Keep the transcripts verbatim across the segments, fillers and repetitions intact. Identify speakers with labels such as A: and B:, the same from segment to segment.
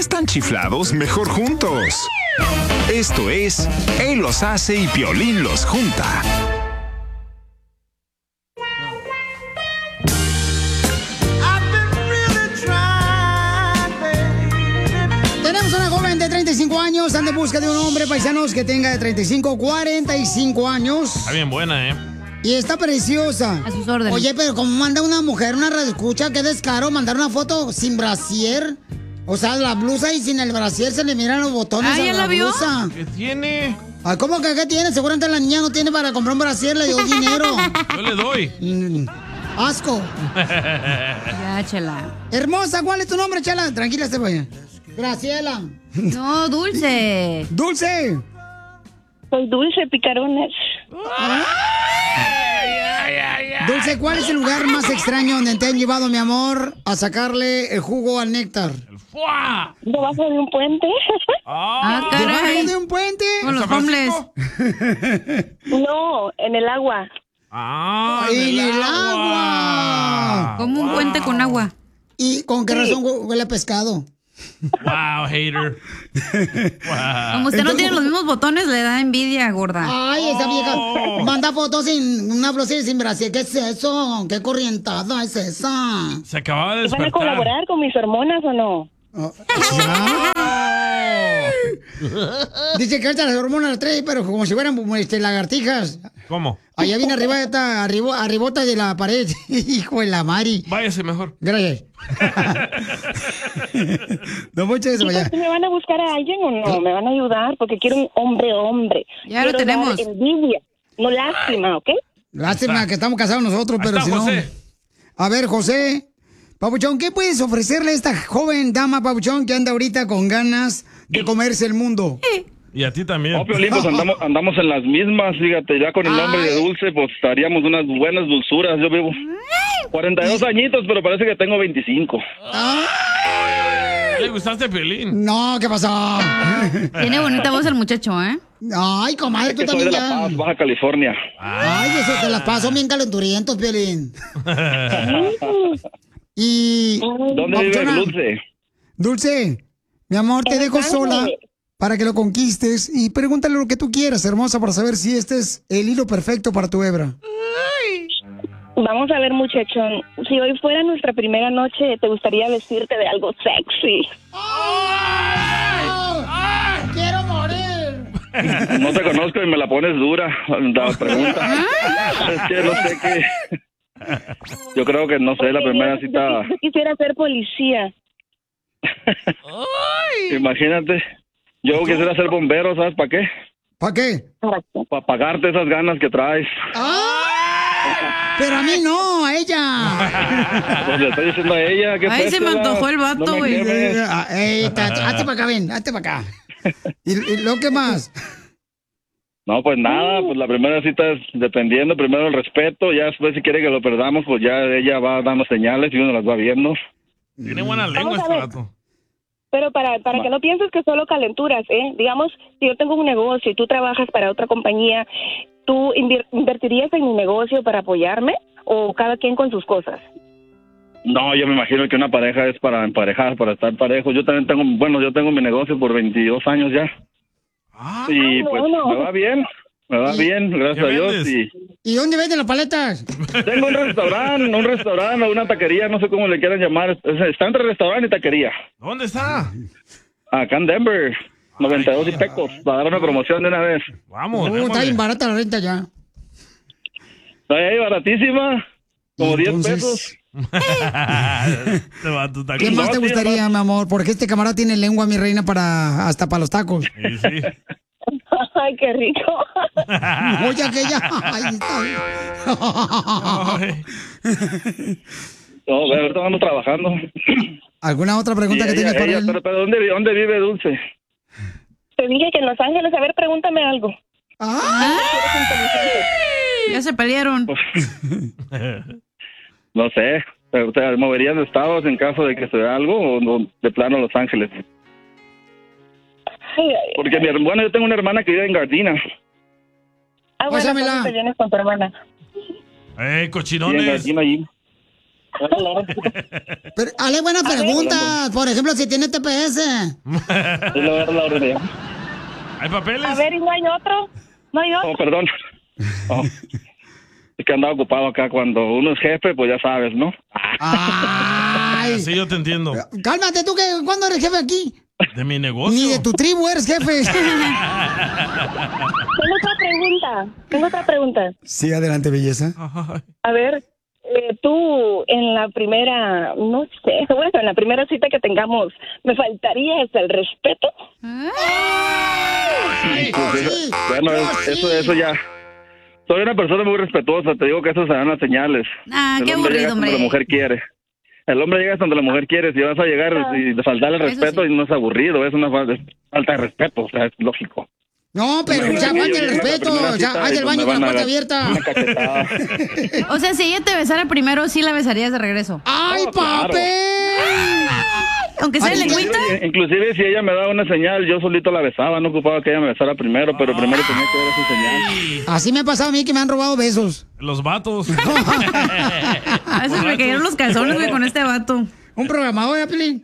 A: están chiflados, mejor juntos. Esto es Él los hace y Piolín los junta.
B: Tenemos una joven de treinta y cinco años, anda en busca de un hombre, paisanos, que tenga de treinta y cinco a cuarenta y cinco años.
C: Está bien buena, ¿eh?
B: Y está preciosa.
D: A sus órdenes.
B: Oye, pero ¿cómo manda una mujer una radioescucha? Qué descaro mandar una foto sin brasier. O sea, la blusa y sin el brasier se le miran los botones
D: Ah,
B: a
D: ¿ya
B: la
D: la vio?
B: blusa.
C: ¿Qué tiene?
B: Ah, ¿cómo que qué tiene? Seguramente la niña no tiene para comprar un brasier, le dio dinero.
C: Yo le doy.
B: Mm, asco.
D: Ya, chela.
B: Hermosa, ¿cuál es tu nombre, Chela? Tranquila, este vaya. Graciela.
D: No, Dulce.
B: Dulce.
E: Soy Dulce Picarones.
B: Dulce, ¿cuál es el lugar más extraño donde te han llevado, mi amor, a sacarle el jugo al néctar?
C: ¡Fua!
E: ¿Debajo de un puente?
D: Ah,
B: ¿Debajo
D: caray.
B: de un puente?
D: Con los
C: ¿San
D: homeless.
C: Francisco?
E: No, en el agua.
C: ¡Ah!
B: ¡En
C: del
B: el agua!
D: Como un puente con agua.
B: ¿Y con qué
E: Sí.
B: razón hue- huele a pescado?
C: ¡Wow, hater! Wow.
D: Como usted no
B: Entonces-
D: tiene los mismos botones, le da envidia, gorda.
B: Ay, esa vieja
C: Oh.
B: manda fotos sin una blusa y sin brasier. ¿Qué es eso? ¿Qué corrientada es esa?
C: Se acababa de
E: ¿Van a
C: despertar.
E: colaborar con mis hormonas o no?
B: Oh, ¿ya? Dice que ahorita las hormonas las trae, pero como si fueran este, lagartijas.
C: ¿Cómo?
B: Allá viene arriba, está arribo, arribota de la pared. Hijo de la Mari.
C: Váyase mejor.
B: Gracias. No mucho eso,
E: Chicos,
B: ya.
E: ¿me van a buscar a alguien o no? ¿Me van a ayudar? Porque quiero un hombre hombre.
D: Ya lo
E: Quiero
D: tenemos.
E: dar envidia, no lástima, ¿ok?
B: Lástima que estamos casados nosotros,
C: Ahí
B: pero
C: está,
B: si no.
C: José.
B: A ver, José. Papuchón, ¿qué puedes ofrecerle a esta joven dama, Papuchón, que anda ahorita con ganas de comerse el mundo?
C: Y a ti también.
F: No, Piolín, pues andamos, andamos en las mismas, fíjate, ya con el nombre de
B: Ay.
F: Dulce, pues haríamos unas buenas dulzuras. Yo vivo cuarenta y dos añitos, pero parece que tengo veinticinco.
C: ¿Le gustaste, Piolín?
B: No, ¿qué pasó?
D: Tiene bonita voz el muchacho, ¿eh?
B: Ay, comadre,
F: Es
B: tú
F: que soy
B: también
F: de La
B: ya.
F: Paz, Baja California.
B: Ay, eso te las paso bien calenturientos, Piolín. Y...
F: ¿Dónde vive
B: Papuchona,
F: Dulce?
B: Dulce, mi amor, te
E: En
B: dejo
E: Los
B: sola
E: Ángeles.
B: para que lo conquistes y pregúntale lo que tú quieras, hermosa, para saber si este es el hilo perfecto para tu hebra.
E: Vamos a ver, muchachón. Si hoy fuera nuestra primera noche, ¿te gustaría vestirte de algo sexy?
B: ¡Quiero morir!
F: No te conozco y me la pones dura, la pregunta. Es que no sé qué. Yo creo que, no sé, la
E: Porque
F: primera
E: yo-
F: cita,
E: Yo, yo quisiera ser policía.
F: imagínate. Yo quisiera ser bombero, ¿sabes para qué?
B: ¿Para qué?
F: Para pagarte esas ganas que traes.
B: ¡Ah! Pero a mí no, a ella.
F: Pues le estoy diciendo a ella que
D: Ay, se me
F: préstela,
D: antojó el vato,
F: no me
D: güey.
F: quemes.
B: Ah, ey, ta- hazte para acá, ven, hazte para acá. ¿Y, y lo que más?
F: No, pues nada, pues la primera cita es dependiendo, primero el respeto, ya después si quiere que lo perdamos, pues ya ella va dando señales y uno las va viendo.
C: Tiene buena lengua
E: Vamos a
C: este
E: ver.
C: vato.
E: Pero para, para que no pienses que solo calenturas, ¿eh? Digamos, si yo tengo un negocio y tú trabajas para otra compañía, ¿tú invir- invertirías en mi negocio para apoyarme o cada quien con sus cosas?
F: No, yo me imagino que una pareja es para emparejar, para estar parejos. Yo también tengo, bueno, yo tengo mi negocio por veintidós años ya.
C: Ah,
F: Y
E: Ah,
F: pues
E: bueno.
F: me va bien, me va bien, gracias a
C: ¿Qué
F: Dios.
C: vendes?
F: Y
B: ¿Y dónde venden las paletas?
F: tengo un restaurante, un restaurante o una taquería, no sé cómo le quieran llamar. Es- Está entre restaurante y taquería.
C: ¿dónde está?
F: Acá en Denver, noventa y dos y pecos, para dar una promoción de una vez.
C: Vamos,
B: Uh, está
C: démosle.
B: bien barata la renta ya.
F: Está ahí baratísima, como diez
B: Entonces,
F: pesos.
C: Este vato está
B: ¿Qué
C: como-
B: más te
F: No, sí,
B: gustaría, mi amor? Porque este camarada tiene lengua, mi reina, para hasta para los tacos.
C: Sí, sí.
E: Ay, qué rico.
B: Oye, aquella. Ahí está.
C: Ay.
F: No, ahorita vamos trabajando.
B: ¿Alguna otra pregunta
F: Y
B: que
F: ella-
B: tengas para
F: ella-
B: él?
F: pero, pero ¿dónde, vi- ¿dónde vive Dulce?
E: Te dije que en Los Ángeles, a ver, pregúntame algo.
B: Ah,
D: Ya se pelearon.
F: No sé, pero ¿te moverías de estados en caso de que se vea algo o no, de plano Los Ángeles?
E: Ay, ay,
F: Porque mi hermana, yo tengo una hermana que vive en Gardena.
E: ah, bueno,
B: Pásamela.
E: entonces te vienes con tu hermana.
C: ¡Eh,
F: Y en
C: cochinones!
F: Gardena allí.
B: Pero, Ale, buena pregunta. Por ejemplo, si tiene T P S.
F: Sí, le voy a dar la orden ya.
C: ¿Hay papeles?
E: A ver, ¿y no hay otro? ¿No hay otro?
F: Oh, perdón. Oh. Es que andaba ocupado acá. Cuando uno es jefe, pues ya sabes, ¿no?
B: Ay.
C: Sí, yo te entiendo.
B: Cálmate tú, que ¿cuándo eres jefe aquí?
C: De mi negocio.
B: Ni de tu tribu eres jefe.
E: Tengo otra pregunta. Tengo otra pregunta.
B: Sí, adelante, belleza.
E: A ver, eh, tú en la primera, no sé, bueno, en la primera cita que tengamos, ¿me faltaría es el respeto?
B: Ay,
F: Pues,
B: sí,
F: bueno,
B: yo
F: es- eso,
B: sí.
F: eso ya. Soy una persona muy respetuosa. Te digo que eso se dan las señales.
D: Ah,
F: El
D: qué
F: hombre
D: aburrido,
F: llega donde
D: hombre.
F: la mujer quiere. El hombre llega donde la mujer quiere. Si vas a llegar y de faltarle el
D: Eso
F: respeto,
D: sí.
F: y no es aburrido, es una fa- es falta de respeto, o sea, es lógico.
B: No, pero ya
F: Yo
B: falta el
F: llego a la
B: respeto.
F: primera
B: Ya
F: cita
B: hay
F: y
B: el
F: pues
B: baño
F: me
B: con la
F: van a
B: puerta
F: dar
B: abierta.
F: una cachetada.
D: O sea, si ella te besara primero, sí la besarías de regreso.
B: ¡Ay,
F: Oh, claro.
B: papel!
D: Aunque sea
B: Ay,
D: lengüita.
F: Inclusive, inclusive si ella me daba una señal, yo solito la besaba, no ocupaba que ella me besara primero, pero primero tenía que dar esa señal.
B: Así me ha pasado a mí que me han robado besos.
C: Los vatos.
D: A veces me cayeron los calzones, güey, con este vato.
B: Un programador, ¿eh, Pelín?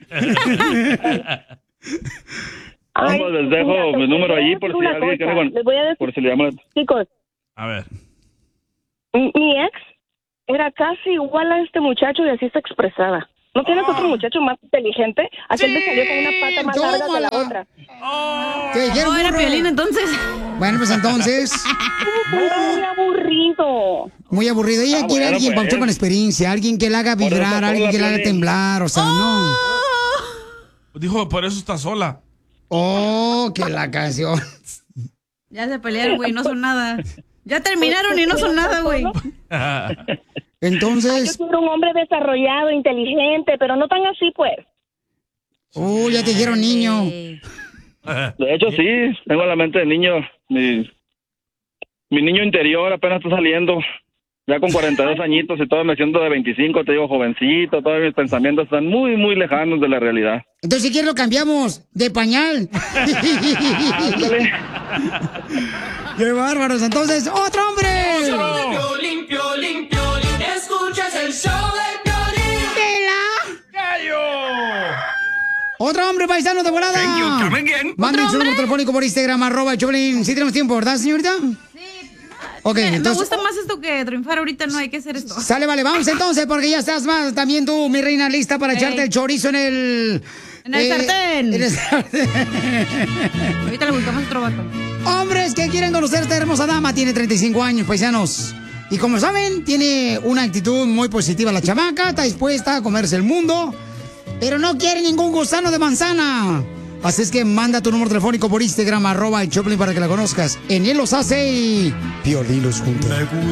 E: Ay,
F: Vamos, les dejo
E: mira,
F: mi
E: les
F: número
E: voy a
F: allí
E: decir
F: por si
E: una
F: alguien quiere
E: cosa.
F: con-
E: Les voy a decir,
F: por si le llama la-
E: chicos,
C: A ver.
E: mi, mi ex era casi igual a este muchacho y así se expresaba. ¿No tienes otro muchacho más inteligente? Aquel me salió con una pata más larga que la
B: tómala.
E: otra.
B: ¿Qué dijeron,
D: No, era
B: burro?
D: Piolín entonces.
B: Bueno, pues entonces,
E: Muy aburrido.
B: muy aburrido. Ella
F: Ah,
B: quiere
F: bueno,
B: alguien,
F: pues.
B: Pauchón, con experiencia, alguien que la haga
F: Por eso
B: vibrar,
F: sola,
B: alguien que la haga
F: Piolín.
B: temblar, o sea, no.
C: Dijo, por eso está sola.
B: Oh, que la canción.
D: Ya se pelearon, güey, no son nada. Ya terminaron y no son nada, güey.
E: Yo
B: Entonces,
E: quiero un hombre desarrollado, inteligente, pero no tan así, pues.
B: oh, ya te dijeron niño.
D: Eh,
F: De hecho, sí, tengo la mente de niño. Mi, mi niño interior apenas está saliendo. Ya con cuarenta y dos añitos y todo me siento de veinticinco, te digo jovencito, todos mis pensamientos están muy, muy lejanos de la realidad.
B: Entonces, si quieres lo cambiamos de pañal.
F: Ándale.
B: ¡Qué bárbaros! Entonces, ¡otro hombre!
G: Piolín, Piolín, Piolín, escuchas el show de Piolín.
B: ¡Otro hombre paisano de volada!
A: Thank you, come again.
B: Manden su número telefónico por Instagram, arroba Choplin. ¿Sí tenemos tiempo, verdad, señorita?
D: Sí.
B: Ok,
D: Me
B: entonces...
D: gusta más esto que triunfar ahorita, no hay que hacer esto.
B: Sale, vale, vamos entonces, porque ya estás más también tú, mi reina, lista para
D: Ey.
B: echarte el chorizo en el...
D: En el sartén.
B: En el sartén.
D: Ahorita le buscamos otro vato.
B: Hombres que quieren conocer a esta hermosa dama, tiene treinta y cinco años, paisanos. Y como saben, tiene una actitud muy positiva la chamaca, está dispuesta a comerse el mundo, pero no quiere ningún gusano de manzana. Así es que manda tu número telefónico por Instagram, arroba el Choplin, para que la conozcas. En él los hace y Piolín los junta.